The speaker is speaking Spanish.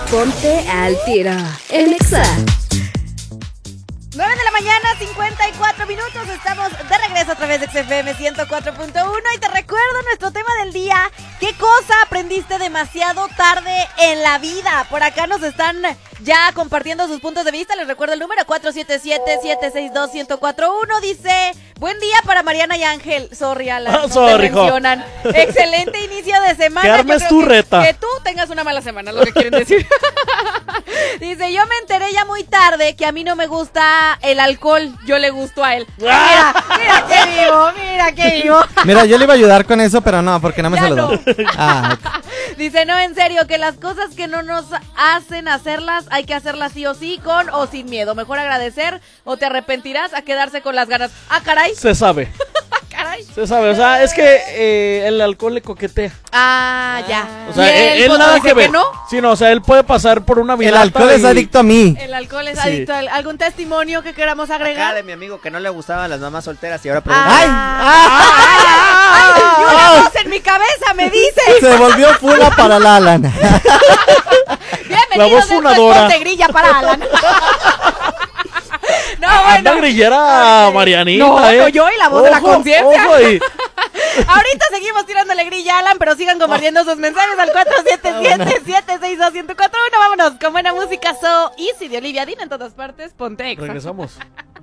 Ponte al tiro en Exa. 9 de la mañana, 54 minutos. Estamos de regreso a través de XFM 104.1 y te recuerdo nuestro tema del día. ¿Qué cosa aprendiste demasiado tarde en la vida? Por acá nos están ya compartiendo sus puntos de vista. Les recuerdo el número 477-762-1041. Dice, buen día para Mariana y Ángel. Sorry, Alan, no sorry, te mencionan. Excelente inicio de semana. Que armes tu reta. Que tú tengas una mala semana, es lo que quieren decir. Dice, yo me enteré ya muy tarde que a mí no me gusta el alcohol. Yo le gusto a él. Mira qué vivo, mira qué vivo. Mira, yo le iba a ayudar con eso, pero no, porque no me Ya saludó. no. Ah, Dice, no, en serio, que las cosas que no nos hacen hacerlas, hay que hacerlas sí o sí, con o sin miedo. Mejor agradecer o te arrepentirás a quedarse con las ganas. Ah, caray. Se sabe. Caray. Se sabe, o sea, es que el alcohol le coquetea. Ah, ya. O sea, ¿Y él pues, nada dice que ver. no? Sí, no, o sea, él puede pasar por una vida. el alcohol es adicto a mí. El alcohol es Sí. adicto. ¿Algún testimonio que queramos agregar? Acá de mi amigo que no le gustaban las mamás solteras y ahora pregunta. ¡Ay! ¡Ay! Y una voz en mi cabeza me dice. Se volvió fula para la Alan. La Bienvenidos voz a este funadora. spot de grilla para Alan. No, Anda bueno. grillera Marianita, No, yo y la voz de la conciencia. Ojo ahí. Ahorita seguimos tirándole grilla a Alan, pero sigan compartiendo sus mensajes al 477-762-1041. Vámonos con buena música. So Easy de Olivia Dean en todas partes. Ponte Exa. Regresamos.